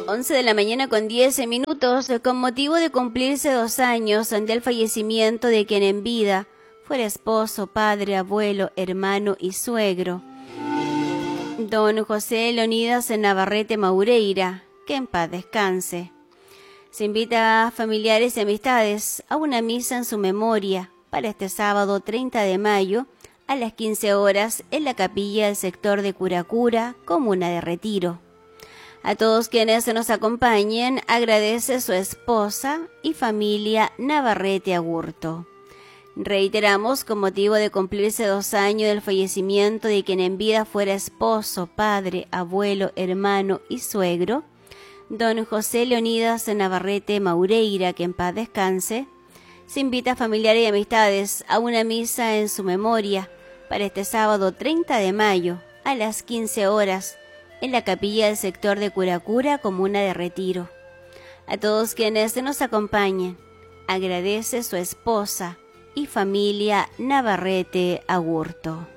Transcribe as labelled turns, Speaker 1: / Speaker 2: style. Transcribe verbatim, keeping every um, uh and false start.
Speaker 1: once de la mañana con diez minutos, con motivo de cumplirse dos años del fallecimiento de quien en vida fuera esposo, padre, abuelo, hermano y suegro, don José Leonidas Navarrete Maureira, que en paz descanse. Se invita a familiares y amistades a una misa en su memoria para este sábado treinta de mayo a las quince horas en la capilla del sector de Curacura, comuna de Retiro. A todos quienes nos acompañen, agradece su esposa y familia Navarrete Agurto. Reiteramos, con motivo de cumplirse dos años del fallecimiento de quien en vida fuera esposo, padre, abuelo, hermano y suegro, don José Leonidas Navarrete Maureira, que en paz descanse, se invita a familiares y amistades a una misa en su memoria para este sábado treinta de mayo a las quince horas en la capilla del sector de Curacura, comuna de Retiro. A todos quienes nos acompañen, agradece su esposa y familia Navarrete Agurto.